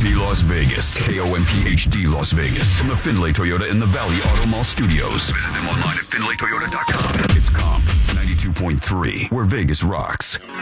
KOMP Las Vegas. KOMPHD Las Vegas. From the Findlay Toyota in the Valley Auto Mall Studios. Visit them online at FindlayToyota.com. It's KOMP 92.3, where Vegas rocks.